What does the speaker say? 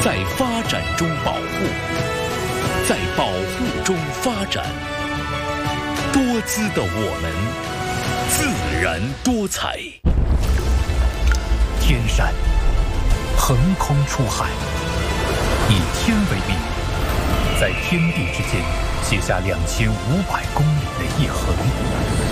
在发展中保护，在保护中发展。多姿的我们，自然多彩。 天山横空出海，以天为力，在天地之间写下2500公里的一横。